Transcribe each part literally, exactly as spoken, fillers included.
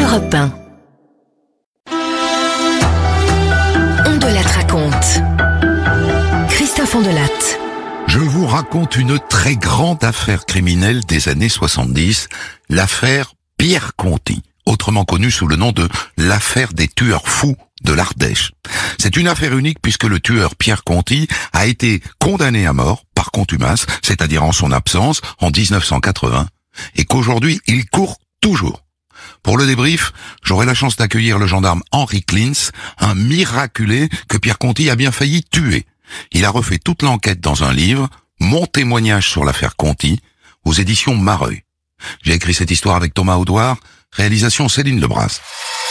Europe un. On de la raconte. Christophe Ondelatte. Je vous raconte une très grande affaire criminelle des années soixante-dix, l'affaire Pierre Conti, autrement connue sous le nom de l'affaire des tueurs fous de l'Ardèche. C'est une affaire unique puisque le tueur Pierre Conti a été condamné à mort par contumace, c'est-à-dire en son absence, en dix-neuf cent quatre-vingts, et qu'aujourd'hui il court toujours. Pour le débrief, j'aurai la chance d'accueillir le gendarme Henri Klintz, un miraculé que Pierre Conti a bien failli tuer. Il a refait toute l'enquête dans un livre, Mon témoignage sur l'affaire Conti, aux éditions Mareuil. J'ai écrit cette histoire avec Thomas Audouard, réalisation Céline Lebras.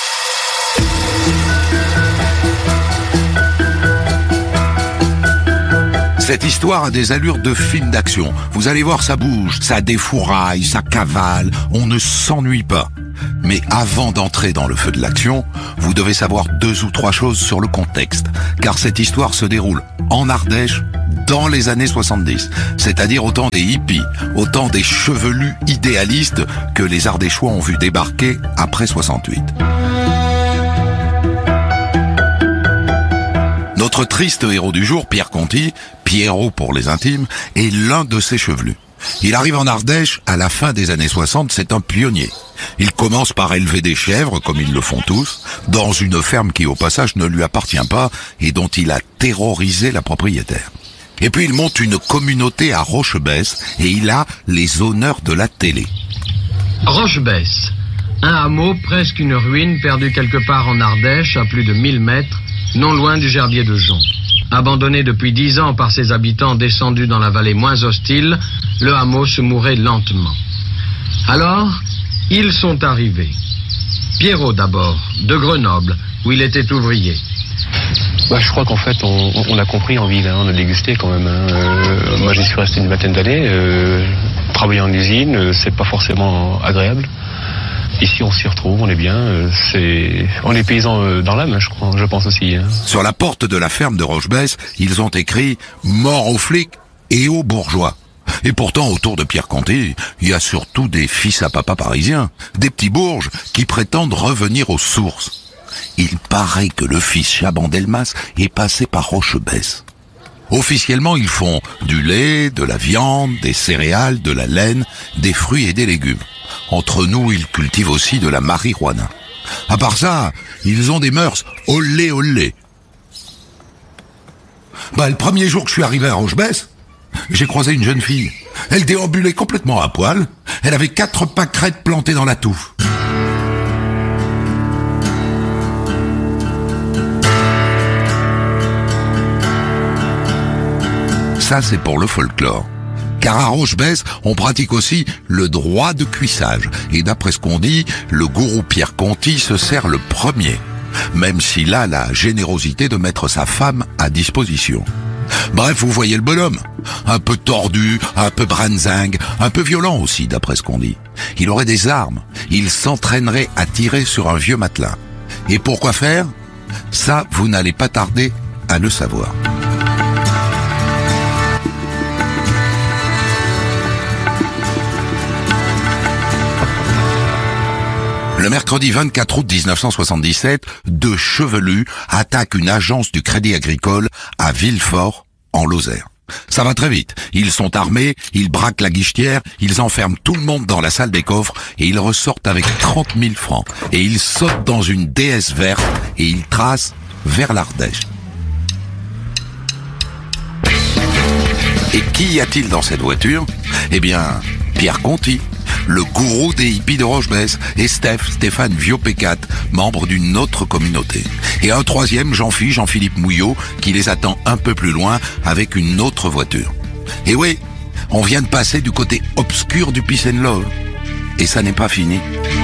Cette histoire a des allures de film d'action. Vous allez voir, ça bouge, ça défouraille, ça cavale, on ne s'ennuie pas. Mais avant d'entrer dans le feu de l'action, vous devez savoir deux ou trois choses sur le contexte, car cette histoire se déroule en Ardèche dans les années soixante-dix, c'est-à-dire au temps des hippies, au temps des chevelus idéalistes que les Ardéchois ont vu débarquer après soixante-huit. Notre triste héros du jour, Pierre Conti, Pierrot pour les intimes, est l'un de ces chevelus. Il arrive en Ardèche à la fin des années soixante, c'est un pionnier. Il commence par élever des chèvres, comme ils le font tous, dans une ferme qui au passage ne lui appartient pas et dont il a terrorisé la propriétaire. Et puis il monte une communauté à Rochebesse et il a les honneurs de la télé. Rochebesse, un hameau, presque une ruine, perdu quelque part en Ardèche à plus de mille mètres, non loin du Gerbier de Jonc. Abandonné depuis dix ans par ses habitants descendus dans la vallée moins hostile, le hameau se mourait lentement. Alors, ils sont arrivés. Pierrot d'abord, de Grenoble, où il était ouvrier. Bah, je crois qu'en fait, on, on a compris en ville, hein, on a dégusté quand même. Hein. Euh, moi, j'y suis resté une vingtaine d'années. Euh, travailler en usine, euh, c'est pas forcément agréable. Ici, on s'y retrouve, on est bien. Euh, c'est, on est paysans dans l'âme, je crois, je pense aussi. Hein. Sur la porte de la ferme de Rochebesse, ils ont écrit « Mort aux flics et aux bourgeois ». Et pourtant, autour de Pierre Conti, il y a surtout des fils à papa parisiens, des petits bourges qui prétendent revenir aux sources. Il paraît que le fils Chaban-Delmas est passé par Rochebesse. Officiellement, ils font du lait, de la viande, des céréales, de la laine, des fruits et des légumes. Entre nous, ils cultivent aussi de la marijuana. À part ça, ils ont des mœurs olé olé. Bah, le premier jour que je suis arrivé à Rochebesse, j'ai croisé une jeune fille. Elle déambulait complètement à poil. Elle avait quatre pâquerettes plantées dans la touffe. Ça, c'est pour le folklore. Car à Rochebesse, on pratique aussi le droit de cuissage. Et d'après ce qu'on dit, le gourou Pierre Conti se sert le premier. Même s'il a la générosité de mettre sa femme à disposition. Bref, vous voyez le bonhomme. Un peu tordu, un peu branzingue, un peu violent aussi, d'après ce qu'on dit. Il aurait des armes. Il s'entraînerait à tirer sur un vieux matelas. Et pourquoi faire? Ça, vous n'allez pas tarder à le savoir. Le mercredi vingt-quatre août dix-neuf cent soixante-dix-sept, deux chevelus attaquent une agence du Crédit Agricole à Villefort, en Lozère. Ça va très vite. Ils sont armés, ils braquent la guichetière, ils enferment tout le monde dans la salle des coffres et ils ressortent avec trente mille francs. Et ils sautent dans une D S verte et ils tracent vers l'Ardèche. Et qui y a-t-il dans cette voiture? Eh bien, Pierre Conti, le gourou des hippies de Rochebesse, et Steph, Stéphane Viopécat, membre d'une autre communauté. Et un troisième, Jean-Philippe, Jean-Philippe Mouillot, qui les attend un peu plus loin avec une autre voiture. Et oui, on vient de passer du côté obscur du Peace and Love. Et ça n'est pas fini.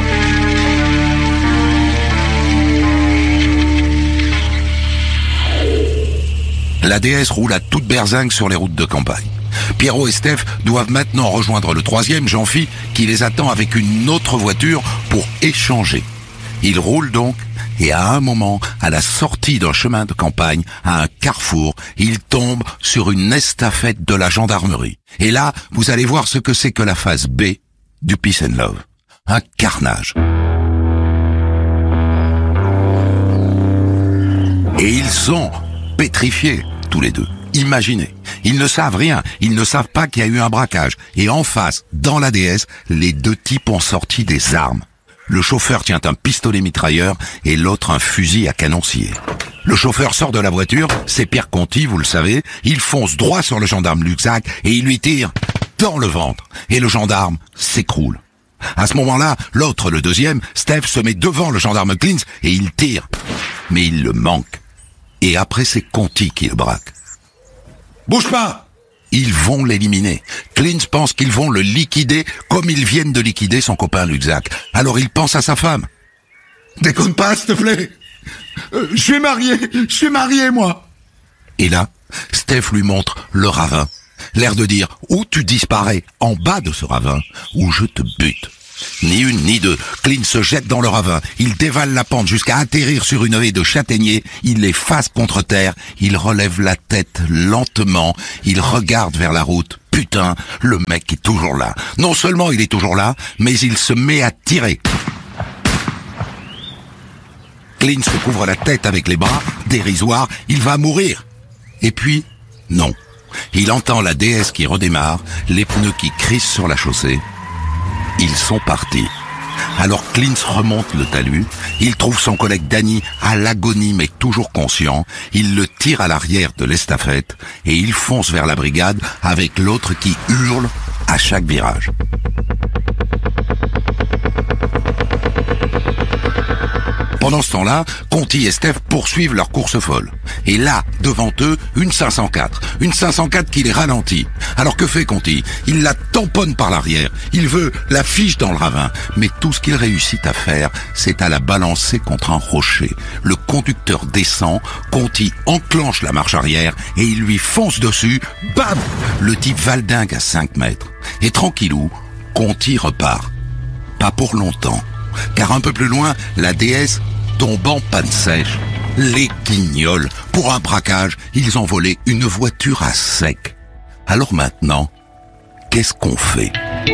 La déesse roule à toute berzingue sur les routes de campagne. Pierrot et Steph doivent maintenant rejoindre le troisième, Jean-Phi, qui les attend avec une autre voiture pour échanger. Ils roulent donc, et à un moment, à la sortie d'un chemin de campagne, à un carrefour, ils tombent sur une estafette de la gendarmerie. Et là, vous allez voir ce que c'est que la phase B du Peace and Love. Un carnage. Et ils sont pétrifiés, tous les deux. Imaginez, ils ne savent rien, ils ne savent pas qu'il y a eu un braquage. Et en face, dans la D S, les deux types ont sorti des armes. Le chauffeur tient un pistolet mitrailleur et l'autre un fusil à canon scié. Le chauffeur sort de la voiture, c'est Pierre Conti, vous le savez, il fonce droit sur le gendarme Luxac et il lui tire dans le ventre. Et le gendarme s'écroule. À ce moment-là, l'autre, le deuxième, Steph, se met devant le gendarme Klintz et il tire. Mais il le manque. Et après, c'est Conti qui le braque. Bouge pas! Ils vont l'éliminer. Klintz pense qu'ils vont le liquider comme ils viennent de liquider son copain Luxac. Alors il pense à sa femme. Déconne pas, s'il te plaît. Euh, je suis marié, je suis marié, moi. Et là, Steph lui montre le ravin. L'air de dire, ou tu disparais en bas de ce ravin, ou je te bute. Ni une ni deux. Klintz se jette dans le ravin. Il dévale la pente jusqu'à atterrir sur une haie de châtaigniers. Il les face contre terre. Il relève la tête lentement. Il regarde vers la route. Putain, le mec est toujours là. Non seulement il est toujours là, mais il se met à tirer. Klintz se couvre la tête avec les bras. Dérisoire, il va mourir. Et puis, non. Il entend la D S qui redémarre, les pneus qui crissent sur la chaussée. Ils sont partis. Alors Klintz remonte le talus, il trouve son collègue Danny à l'agonie mais toujours conscient, il le tire à l'arrière de l'estafette et il fonce vers la brigade avec l'autre qui hurle à chaque virage. Pendant ce temps-là, Conti et Steph poursuivent leur course folle. Et là, devant eux, une cinq cent quatre. Une cinq cent quatre qui les ralentit. Alors que fait Conti? Il la tamponne par l'arrière. Il veut la fiche dans le ravin. Mais tout ce qu'il réussit à faire, c'est à la balancer contre un rocher. Le conducteur descend, Conti enclenche la marche arrière et il lui fonce dessus. Bam! Le type valdingue à cinq mètres. Et tranquillou, Conti repart. Pas pour longtemps. Car un peu plus loin, la D S tombe en panne sèche. Les guignols, pour un braquage, ils ont volé une voiture à sec. Alors maintenant, qu'est-ce qu'on fait?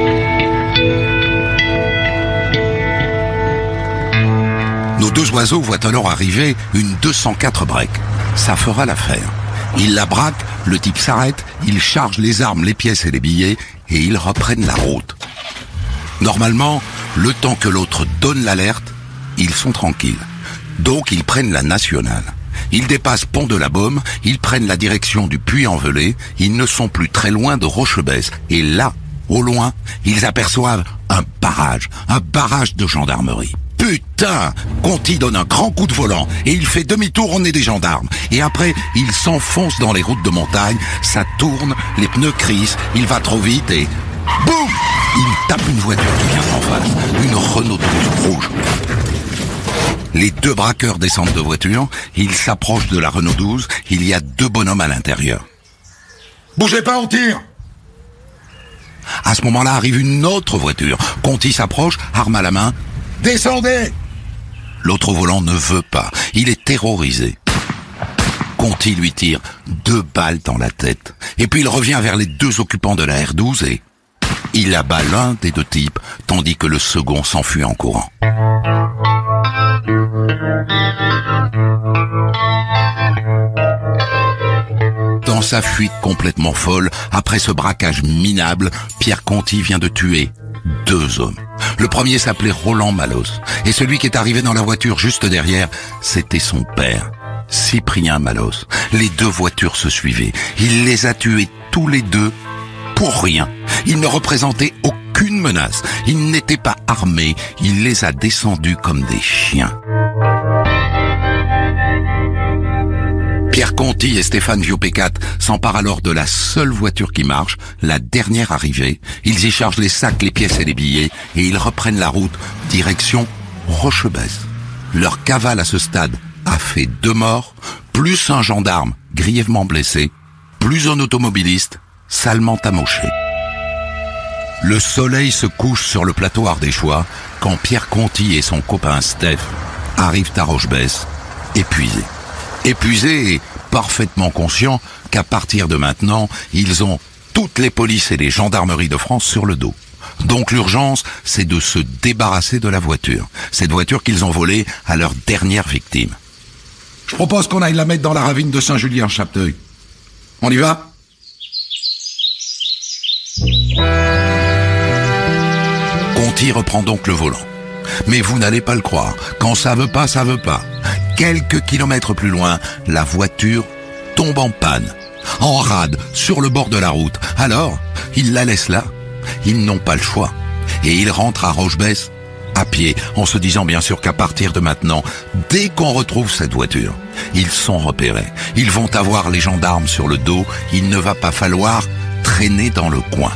Nos deux oiseaux voient alors arriver une deux cent quatre break. Ça fera l'affaire. Ils la braquent, le type s'arrête, ils chargent les armes, les pièces et les billets, et ils reprennent la route. Normalement, le temps que l'autre donne l'alerte, ils sont tranquilles. Donc ils prennent la nationale. Ils dépassent Pont de la Baume, ils prennent la direction du Puy-en-Velay, ils ne sont plus très loin de Rochebesse. Et là, au loin, ils aperçoivent un barrage, un barrage de gendarmerie. Putain! Conti donne un grand coup de volant et il fait demi-tour au nez des gendarmes. Et après, il s'enfonce dans les routes de montagne, ça tourne, les pneus crissent, il va trop vite et... boum! Il tape une voiture qui vient en face, une Renault douze rouge. Les deux braqueurs descendent de voiture, ils s'approchent de la Renault douze, il y a deux bonhommes à l'intérieur. Bougez pas, on tire! À ce moment-là arrive une autre voiture. Conti s'approche, arme à la main. Descendez! L'autre au volant ne veut pas, il est terrorisé. Conti lui tire deux balles dans la tête. Et puis il revient vers les deux occupants de la R douze et... il abat l'un des deux types, tandis que le second s'enfuit en courant. Dans sa fuite complètement folle, après ce braquage minable, Pierre Conti vient de tuer deux hommes. Le premier s'appelait Roland Malos, et celui qui est arrivé dans la voiture juste derrière, c'était son père, Cyprien Malos. Les deux voitures se suivaient. Il les a tués tous les deux pour rien. Il ne représentait aucune menace. Il n'était pas armé. Il les a descendus comme des chiens. Pierre Conti et Stéphane Viopécat s'emparent alors de la seule voiture qui marche, la dernière arrivée. Ils y chargent les sacs, les pièces et les billets et ils reprennent la route, direction Rochebesse. Leur cavale à ce stade a fait deux morts, plus un gendarme grièvement blessé, plus un automobiliste salement amoché. Le soleil se couche sur le plateau ardéchois quand Pierre Conti et son copain Steph arrivent à Rochebesse, épuisés. Épuisés et parfaitement conscients qu'à partir de maintenant, ils ont toutes les polices et les gendarmeries de France sur le dos. Donc l'urgence, c'est de se débarrasser de la voiture. Cette voiture qu'ils ont volée à leur dernière victime. Je propose qu'on aille la mettre dans la ravine de Saint-Julien-Chapteuil. On y va ? Conti reprend donc le volant. Mais vous n'allez pas le croire. Quand ça veut pas, ça veut pas. Quelques kilomètres plus loin, la voiture tombe en panne, en rade, sur le bord de la route. Alors, ils la laissent là. Ils n'ont pas le choix. Et ils rentrent à Rochebesse à pied, en se disant bien sûr qu'à partir de maintenant, dès qu'on retrouve cette voiture, ils sont repérés. Ils vont avoir les gendarmes sur le dos. Il ne va pas falloir traîner dans le coin.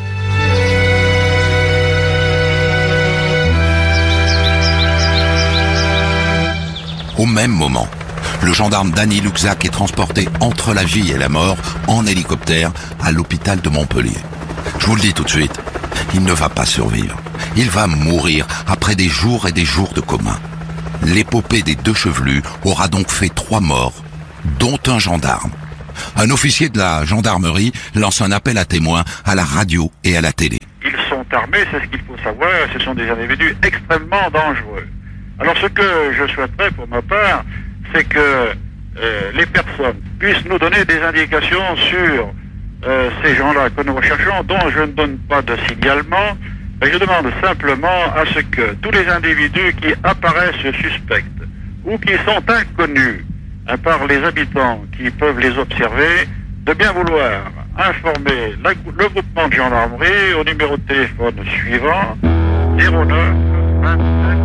Au même moment, le gendarme Danny Luxac est transporté entre la vie et la mort en hélicoptère à l'hôpital de Montpellier. Je vous le dis tout de suite, il ne va pas survivre. Il va mourir après des jours et des jours de coma. L'épopée des deux chevelus aura donc fait trois morts, dont un gendarme. Un officier de la gendarmerie lance un appel à témoins à la radio et à la télé. Ils sont armés, c'est ce qu'il faut savoir, ce sont des individus extrêmement dangereux. Alors ce que je souhaiterais pour ma part, c'est que euh, les personnes puissent nous donner des indications sur euh, ces gens-là que nous recherchons, dont je ne donne pas de signalement. Et je demande simplement à ce que tous les individus qui apparaissent suspects ou qui sont inconnus hein, par les habitants qui peuvent les observer, de bien vouloir informer la, le groupement de gendarmerie au numéro de téléphone suivant zéro neuf vingt-sept.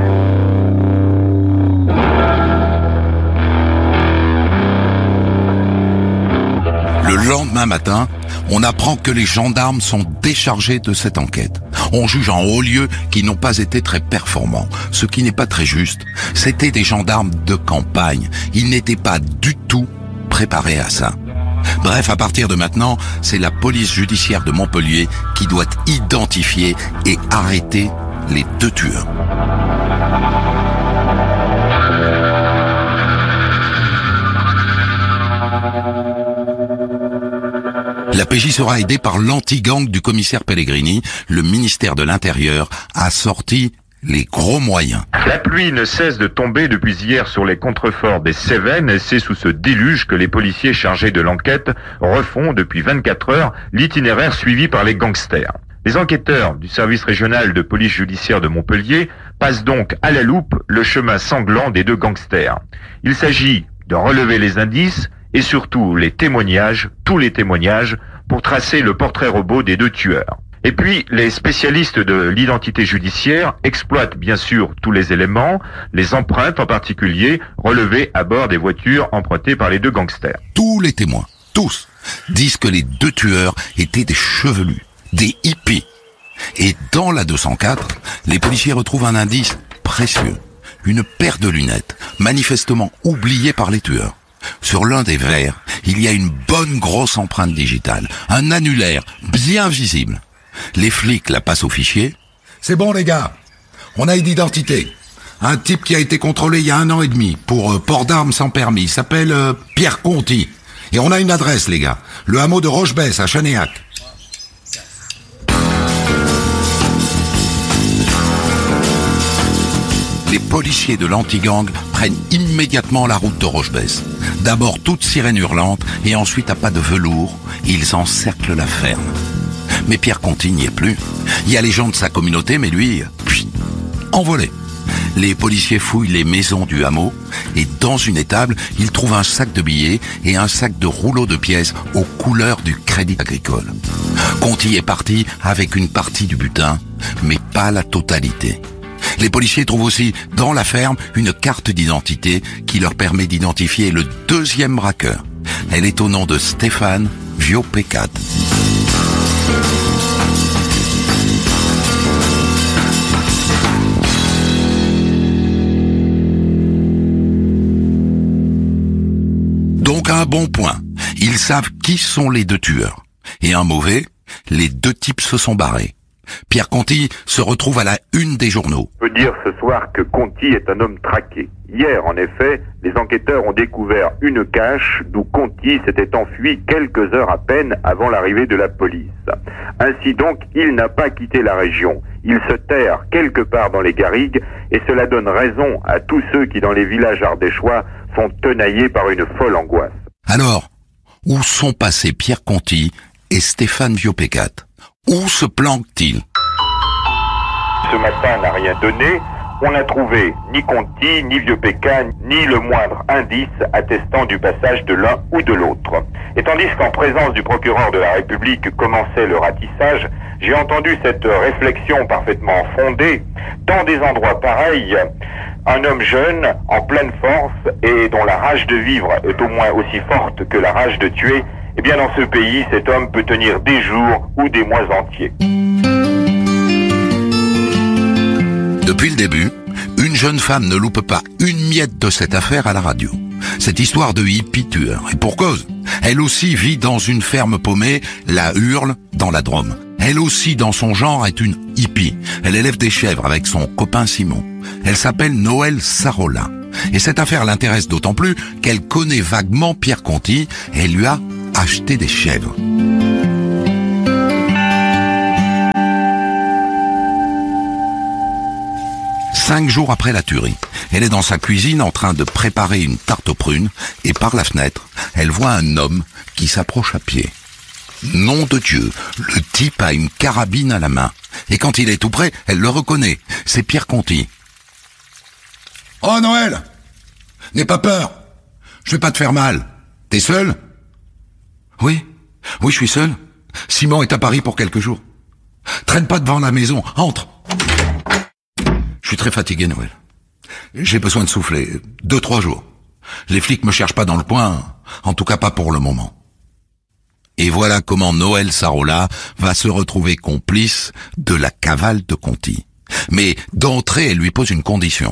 Le lendemain matin, on apprend que les gendarmes sont déchargés de cette enquête. On juge en haut lieu qu'ils n'ont pas été très performants, ce qui n'est pas très juste. C'étaient des gendarmes de campagne. Ils n'étaient pas du tout préparés à ça. Bref, à partir de maintenant, c'est la police judiciaire de Montpellier qui doit identifier et arrêter les deux tueurs. La P J sera aidée par l'anti-gang du commissaire Pellegrini. Le ministère de l'Intérieur a sorti les gros moyens. La pluie ne cesse de tomber depuis hier sur les contreforts des Cévennes et c'est sous ce déluge que les policiers chargés de l'enquête refont depuis vingt-quatre heures l'itinéraire suivi par les gangsters. Les enquêteurs du service régional de police judiciaire de Montpellier passent donc à la loupe le chemin sanglant des deux gangsters. Il s'agit de relever les indices et surtout les témoignages, tous les témoignages, pour tracer le portrait robot des deux tueurs. Et puis, les spécialistes de l'identité judiciaire exploitent bien sûr tous les éléments, les empreintes en particulier, relevées à bord des voitures empruntées par les deux gangsters. Tous les témoins, tous, disent que les deux tueurs étaient des chevelus, des hippies. Et dans la deux cent quatre, les policiers retrouvent un indice précieux, une paire de lunettes, manifestement oubliée par les tueurs. Sur l'un des verres, il y a une bonne grosse empreinte digitale, un annulaire bien visible. Les flics la passent au fichier. C'est bon les gars, on a une identité. Un type qui a été contrôlé il y a un an et demi pour euh, port d'armes sans permis, il s'appelle euh, Pierre Conti. Et on a une adresse les gars, le hameau de Rochebesse à Chanéac. Les policiers de l'anti-gang prennent immédiatement la route de Rochebesse. D'abord toute sirène hurlante et ensuite à pas de velours, ils encerclent la ferme. Mais Pierre Conti n'y est plus. Il y a les gens de sa communauté, mais lui, pff, envolé. Les policiers fouillent les maisons du hameau et dans une étable, ils trouvent un sac de billets et un sac de rouleaux de pièces aux couleurs du Crédit Agricole. Conti est parti avec une partie du butin, mais pas la totalité. Les policiers trouvent aussi dans la ferme une carte d'identité qui leur permet d'identifier le deuxième braqueur. Elle est au nom de Stéphane Viau-Pécat. Donc un bon point, ils savent qui sont les deux tueurs. Et un mauvais, les deux types se sont barrés. Pierre Conti se retrouve à la une des journaux. On peut dire ce soir que Conti est un homme traqué. Hier, en effet, les enquêteurs ont découvert une cache d'où Conti s'était enfui quelques heures à peine avant l'arrivée de la police. Ainsi donc, il n'a pas quitté la région. Il se terre quelque part dans les garrigues et cela donne raison à tous ceux qui, dans les villages ardéchois, sont tenaillés par une folle angoisse. Alors, où sont passés Pierre Conti et Stéphane Viopécat? Où se planquent-ils? Ce matin n'a rien donné. On n'a trouvé ni Conti, ni Viopécat, ni le moindre indice attestant du passage de l'un ou de l'autre. Et tandis qu'en présence du procureur de la République commençait le ratissage, j'ai entendu cette réflexion parfaitement fondée. Dans des endroits pareils, un homme jeune, en pleine force, et dont la rage de vivre est au moins aussi forte que la rage de tuer, eh bien dans ce pays, cet homme peut tenir des jours ou des mois entiers. Depuis le début, une jeune femme ne loupe pas une miette de cette affaire à la radio. Cette histoire de hippie tueur. Et pour cause, elle aussi vit dans une ferme paumée, la Hurle, dans la Drôme. Elle aussi, dans son genre, est une hippie. Elle élève des chèvres avec son copain Simon. Elle s'appelle Noël Sarola. Et cette affaire l'intéresse d'autant plus qu'elle connaît vaguement Pierre Conti et lui a acheté des chèvres. Cinq jours après la tuerie, elle est dans sa cuisine en train de préparer une tarte aux prunes et par la fenêtre, elle voit un homme qui s'approche à pied. Nom de Dieu, le type a une carabine à la main. Et quand il est tout près, elle le reconnaît. C'est Pierre Conti. « Oh Noël, n'aie pas peur, je vais pas te faire mal. T'es seul ?»« Oui, oui je suis seul. Simon est à Paris pour quelques jours. Traîne pas devant la maison, entre. » Je suis très fatigué, Noël. J'ai besoin de souffler. Deux, trois jours. Les flics me cherchent pas dans le coin, en tout cas pas pour le moment. Et voilà comment Noël Sarola va se retrouver complice de la cavale de Conti. Mais d'entrée, elle lui pose une condition.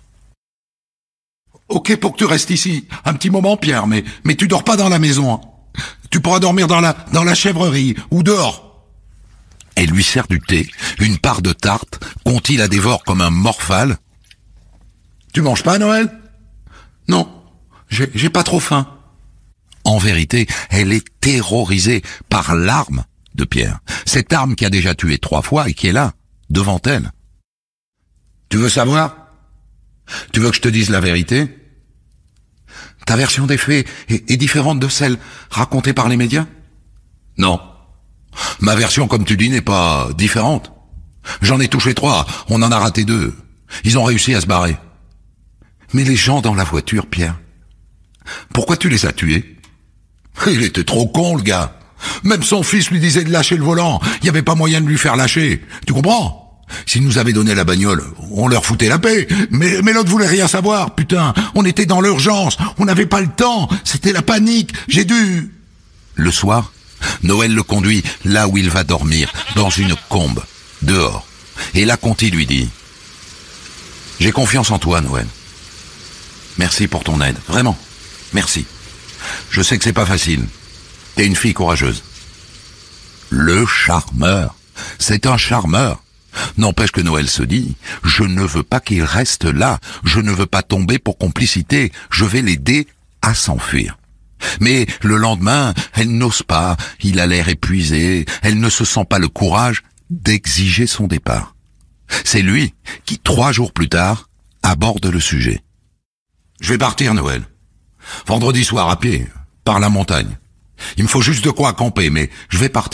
Ok pour que tu restes ici, un petit moment Pierre, mais, mais tu dors pas dans la maison. Hein. Tu pourras dormir dans la, dans la chèvrerie, ou dehors. Elle lui sert du thé, une part de tarte, Conti la dévore comme un morphale. Tu manges pas, Noël? Non, j'ai, j'ai pas trop faim. En vérité, elle est terrorisée par l'arme de Pierre. Cette arme qui a déjà tué trois fois et qui est là, devant elle. Tu veux savoir? Tu veux que je te dise la vérité? Ta version des faits est, est différente de celle racontée par les médias? Non. Ma version, comme tu dis, n'est pas différente. J'en ai touché trois, on en a raté deux. Ils ont réussi à se barrer. Mais les gens dans la voiture, Pierre, pourquoi tu les as tués? Il était trop con, le gars. Même son fils lui disait de lâcher le volant. Il n'y avait pas moyen de lui faire lâcher. Tu comprends? S'ils nous avaient donné la bagnole, on leur foutait la paix. Mais, mais l'autre voulait rien savoir, putain. On était dans l'urgence. On n'avait pas le temps. C'était la panique. J'ai dû... Le soir, Noël le conduit là où il va dormir, dans une combe, dehors. Et là, Conti lui dit « J'ai confiance en toi, Noël. Merci pour ton aide, vraiment, merci. Je sais que c'est pas facile. T'es une fille courageuse. » Le charmeur, c'est un charmeur. N'empêche que Noël se dit « Je ne veux pas qu'il reste là, je ne veux pas tomber pour complicité, je vais l'aider à s'enfuir. » Mais le lendemain, elle n'ose pas, il a l'air épuisé, elle ne se sent pas le courage d'exiger son départ. C'est lui qui, trois jours plus tard, aborde le sujet. « Je vais partir, Noël. Vendredi soir à pied, par la montagne. Il me faut juste de quoi camper, mais je vais partir. »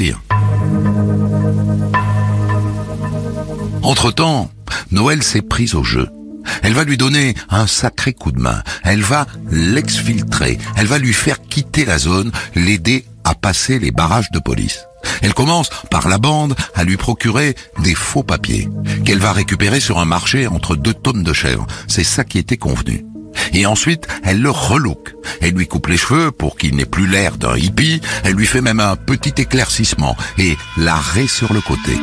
Entre-temps, Noël s'est prise au jeu. Elle va lui donner un sacré coup de main. Elle va l'exfiltrer. Elle va lui faire quitter la zone, l'aider à passer les barrages de police. Elle commence par la bande à lui procurer des faux papiers qu'elle va récupérer sur un marché entre deux tonnes de chèvres. C'est ça qui était convenu. Et ensuite, elle le relook. Elle lui coupe les cheveux pour qu'il n'ait plus l'air d'un hippie. Elle lui fait même un petit éclaircissement et la raie sur le côté.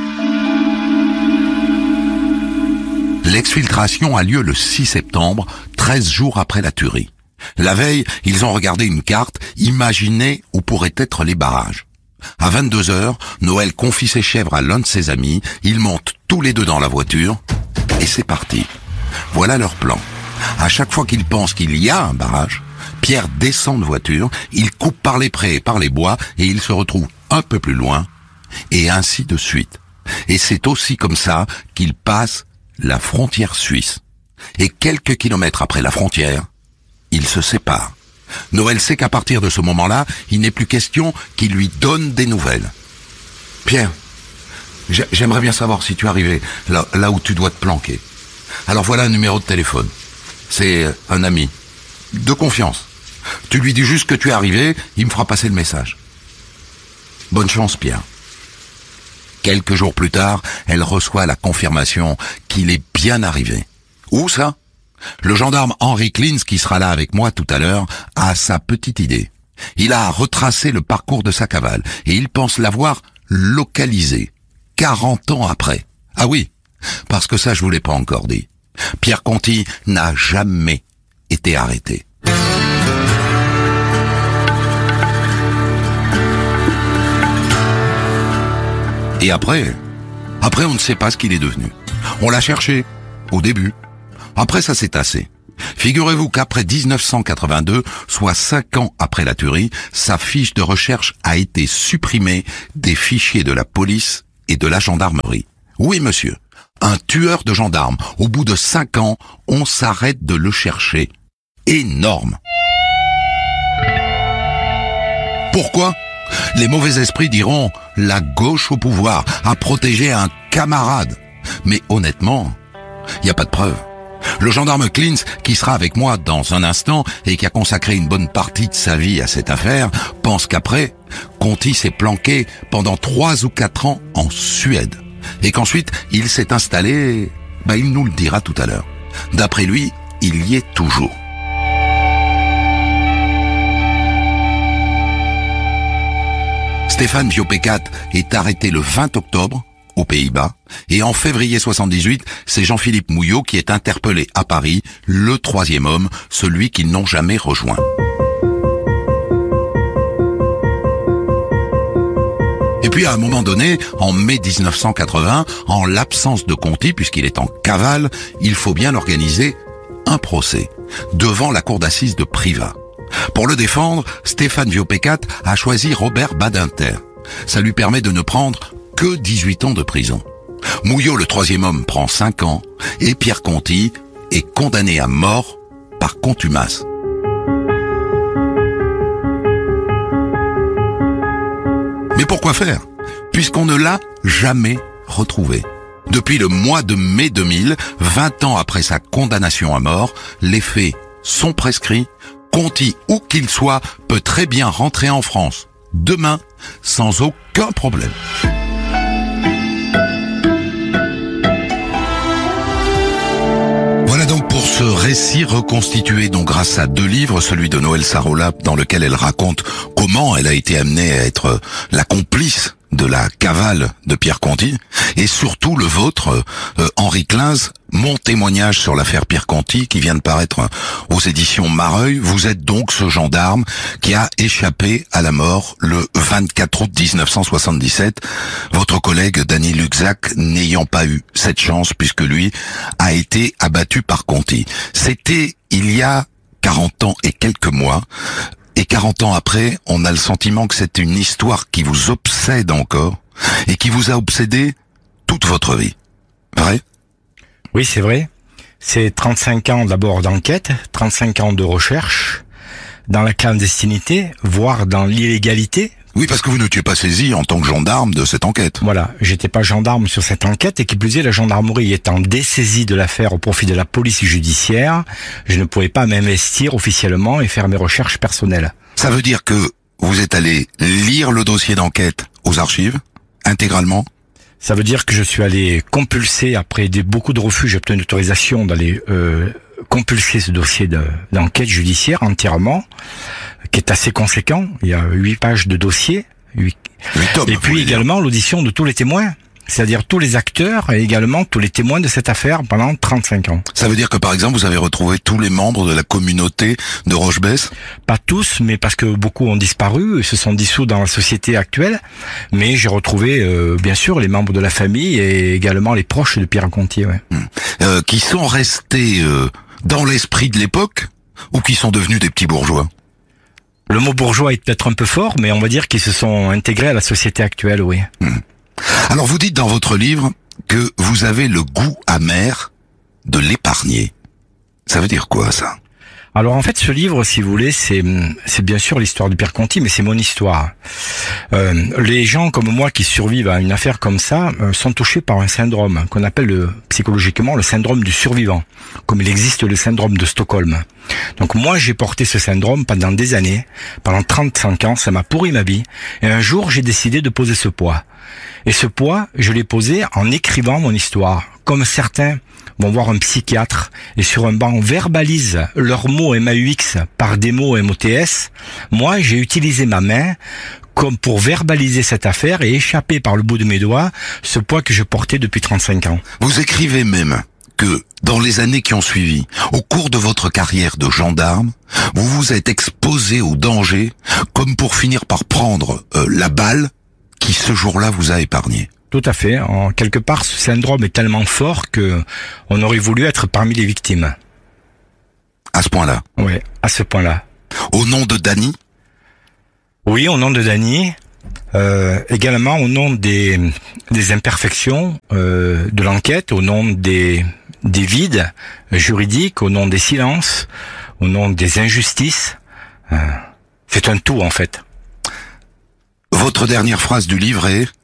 L'exfiltration a lieu le six septembre, treize jours après la tuerie. La veille, ils ont regardé une carte, imaginé où pourraient être les barrages. À vingt-deux heures, Noël confie ses chèvres à l'un de ses amis, ils montent tous les deux dans la voiture, et c'est parti. Voilà leur plan. À chaque fois qu'ils pensent qu'il y a un barrage, Pierre descend de voiture, il coupe par les prés et par les bois, et il se retrouve un peu plus loin, et ainsi de suite. Et c'est aussi comme ça qu'il passe la frontière suisse. Et quelques kilomètres après la frontière, ils se séparent. Noël sait qu'à partir de ce moment-là, il n'est plus question qu'il lui donne des nouvelles. Pierre, j'aimerais bien savoir si tu es arrivé là, là où tu dois te planquer. Alors voilà un numéro de téléphone. C'est un ami. De confiance. Tu lui dis juste que tu es arrivé, il me fera passer le message. Bonne chance, Pierre. Quelques jours plus tard, elle reçoit la confirmation qu'il est bien arrivé. Où ça ? Le gendarme Henry Klins, qui sera là avec moi tout à l'heure, a sa petite idée. Il a retracé le parcours de sa cavale et il pense l'avoir localisé, quarante ans après. Ah oui, parce que ça je vous l'ai pas encore dit. Pierre Conti n'a jamais été arrêté. Et après, après on ne sait pas ce qu'il est devenu. On l'a cherché, au début. Après ça s'est tassé. Figurez-vous qu'après dix-neuf cent quatre-vingt-deux, soit cinq ans après la tuerie, sa fiche de recherche a été supprimée des fichiers de la police et de la gendarmerie. Oui, monsieur, un tueur de gendarmes. Au bout de cinq ans, on s'arrête de le chercher. Énorme. Pourquoi ? Les mauvais esprits diront « la gauche au pouvoir, a protégé un camarade ». Mais honnêtement, il n'y a pas de preuve. Le gendarme Klins, qui sera avec moi dans un instant et qui a consacré une bonne partie de sa vie à cette affaire, pense qu'après, Conti s'est planqué pendant trois ou quatre ans en Suède. Et qu'ensuite, il s'est installé, bah, il nous le dira tout à l'heure. D'après lui, il y est toujours. Stéphane Viopécat est arrêté le vingt octobre aux Pays-Bas et en février soixante-dix-huit, c'est Jean-Philippe Mouillot qui est interpellé à Paris, le troisième homme, celui qu'ils n'ont jamais rejoint. Et puis à un moment donné, en mai dix-neuf cent quatre-vingts, en l'absence de Conti, puisqu'il est en cavale, il faut bien organiser un procès devant la cour d'assises de Privas. Pour le défendre, Stéphane Viopécat a choisi Robert Badinter. Ça lui permet de ne prendre que dix-huit ans de prison. Mouillot, le troisième homme, prend cinq ans et Pierre Conti est condamné à mort par contumace. Mais pourquoi faire ? Puisqu'on ne l'a jamais retrouvé. Depuis le mois de mai deux mille, vingt ans après sa condamnation à mort, les faits sont prescrits. Conti, où qu'il soit, peut très bien rentrer en France demain sans aucun problème. Voilà donc pour ce récit reconstitué donc grâce à deux livres, celui de Noël Sarola dans lequel elle raconte comment elle a été amenée à être la complice de la cavale de Pierre Conti, et surtout le vôtre, euh, Henry Klins, mon témoignage sur l'affaire Pierre Conti qui vient de paraître aux éditions Mareuil. Vous êtes donc ce gendarme qui a échappé à la mort le vingt-quatre août dix-neuf cent soixante-dix-sept, votre collègue Danny Luxac n'ayant pas eu cette chance puisque lui a été abattu par Conti. C'était il y a quarante ans et quelques mois. Et quarante ans après, on a le sentiment que c'est une histoire qui vous obsède encore et qui vous a obsédé toute votre vie. Vrai ? Oui, c'est vrai. C'est trente-cinq ans d'abord d'enquête, trente-cinq ans de recherche, dans la clandestinité, voire dans l'illégalité. Oui, parce que vous n'étiez pas saisi en tant que gendarme de cette enquête. Voilà, j'étais pas gendarme sur cette enquête et qui plus est, la gendarmerie étant dessaisie de l'affaire au profit de la police judiciaire, je ne pouvais pas m'investir officiellement et faire mes recherches personnelles. Ça veut dire que vous êtes allé lire le dossier d'enquête aux archives, intégralement ? Ça veut dire que je suis allé compulser, après des, beaucoup de refus, j'ai obtenu une autorisation d'aller euh, compulser ce dossier de, d'enquête judiciaire entièrement, qui est assez conséquent. Il y a huit pages de dossier. huit... huit tomes, et puis également l'audition de tous les témoins C'est-à-dire tous les acteurs et également tous les témoins de cette affaire pendant trente-cinq ans. Ça veut dire que par exemple vous avez retrouvé tous les membres de la communauté de Roche-Besse? Pas tous, mais parce que beaucoup ont disparu et se sont dissous dans la société actuelle. Mais j'ai retrouvé euh, bien sûr les membres de la famille et également les proches de Pierre Contier. Ouais. Mmh. Euh, qui sont restés euh, dans l'esprit de l'époque ou qui sont devenus des petits bourgeois? Le mot bourgeois est peut-être un peu fort, mais on va dire qu'ils se sont intégrés à la société actuelle, oui. Mmh. Alors vous dites dans votre livre que vous avez le goût amer de l'épargner. Ça veut dire quoi ça? Alors en fait ce livre, si vous voulez, c'est c'est bien sûr l'histoire de Pierre Conti, mais c'est mon histoire. Euh, les gens comme moi qui survivent à une affaire comme ça euh, sont touchés par un syndrome qu'on appelle le, psychologiquement le syndrome du survivant, comme il existe le syndrome de Stockholm. Donc moi j'ai porté ce syndrome pendant des années, pendant trente-cinq ans, ça m'a pourri ma vie, et un jour j'ai décidé de poser ce poids. Et ce poids, je l'ai posé en écrivant mon histoire, comme certains vont voir un psychiatre et sur un banc verbalisent leurs mots M A U X par des mots M O T S. Moi, j'ai utilisé ma main comme pour verbaliser cette affaire et échapper par le bout de mes doigts ce poids que je portais depuis trente-cinq ans. Vous écrivez même que dans les années qui ont suivi, au cours de votre carrière de gendarme, vous vous êtes exposé au danger comme pour finir par prendre euh, la balle qui ce jour-là vous a épargné. Tout à fait. En quelque part, ce syndrome est tellement fort que on aurait voulu être parmi les victimes. À ce point-là? Oui, à ce point-là. Au nom de Dany? Oui, au nom de Dany. Euh, également au nom des, des imperfections euh, de l'enquête, au nom des, des vides juridiques, au nom des silences, au nom des injustices. Euh, c'est un tout en fait. Votre dernière phrase du livre est